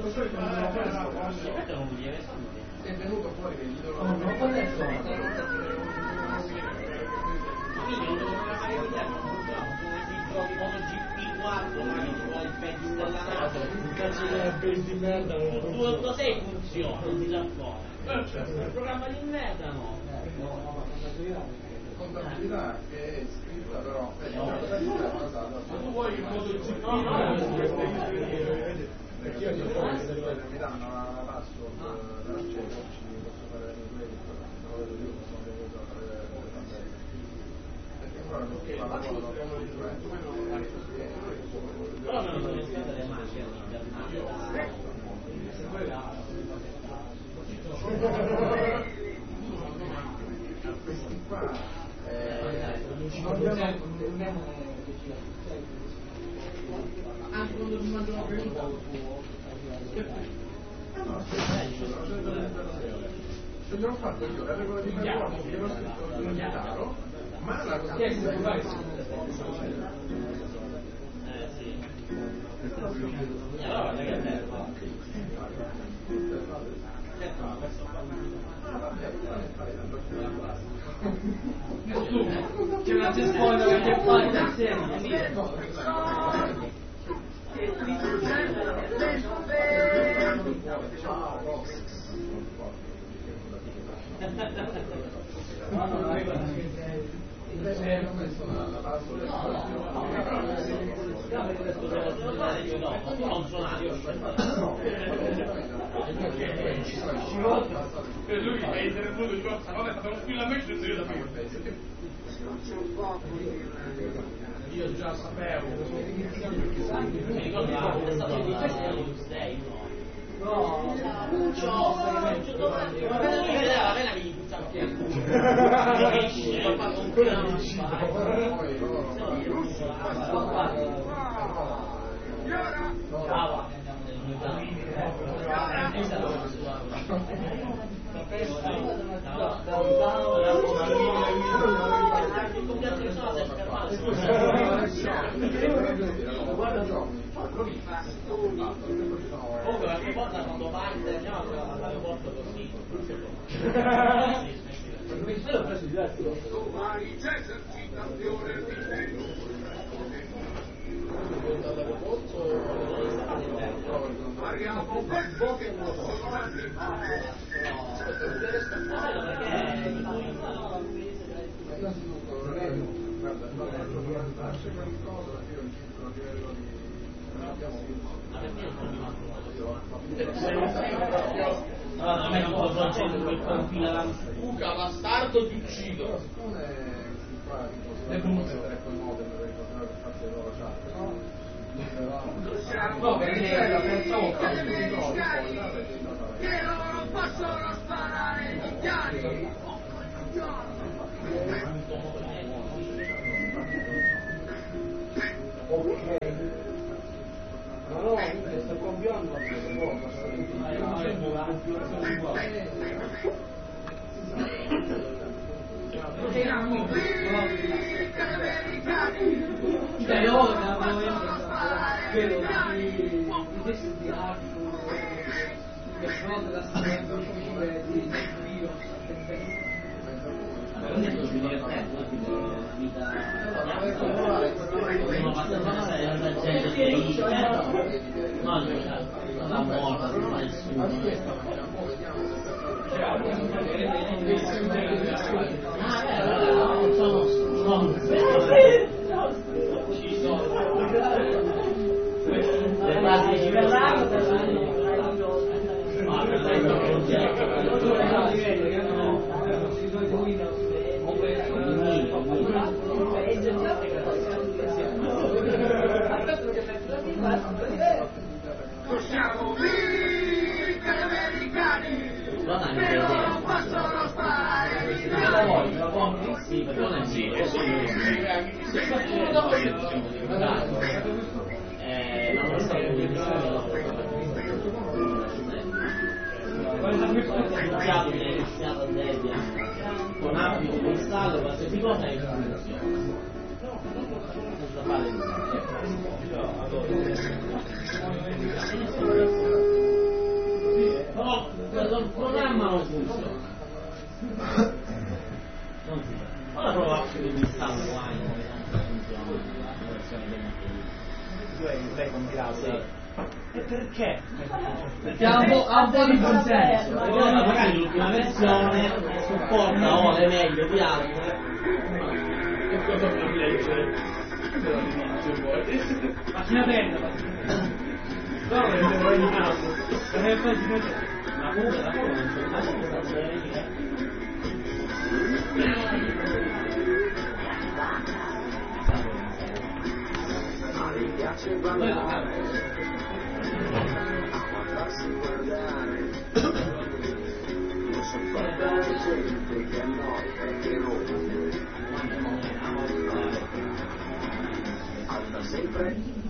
è venuto fuori che gli non adesso MotoGP4 ma che vuoi il pezzo della nato di merda 286 funziona, non si sa fuori il programma di merda no contabilità che è scritta però ma tu vuoi il MotoGP perché io mi danno una password dell'accesso ci posso fare le due non lo vedo io sono dovuto fare le tabelle perché ancora non si parla però non sono state le macchine questi qua anche quando si mangiano per il se gliel'ho fatto io le regole di mercato che l'ho scritto in chiaro ma la cosa che sì allora che è bello c'è una testimone che fa insieme e lui è intervenuto di cosa vabbè fatelo tranquillamente io da io già sapevo mi ricordavo è stato di 6 no ma per lui vedeva la pena che gli puzzava che comunque la volta quando parte andiamo all'aeroporto così quello preso diverso Luca bastardo ti uccido le mettere quel modem per ricordarlo per fare le loro chat no perché è la terza volta che non possono sparare gli indiani ok ma no sto cambiando siamo qui americani quello di questo di Arthur che pronto da stare di virus non è così divertente la vita sono passate la gente non la morte non è nessuno ci sono le basi ci siamo qui americani che non possono sparare gli indiani sì, perché non è sì, iniziato a Debbia con abito, con stato, qualsiasi cosa è in funzione senza fare Però il programma non funziona. Non si fa. Ora provo a installo Wine, non funziona la versione che Lei compilato. sì. E perché? Perché ha un po' di consenso. Perché ora magari l'ultima versione supporta le meglio di altre. E cosa puoi leggere? Dall'inizio poi. Macchina aperta. No, me ne vai di naso. Ma comunque da fuori non c'è mai questa storia. Mi piace ballare, farsi guardare, non sopportare gente che annoia e che rompe, alza sempre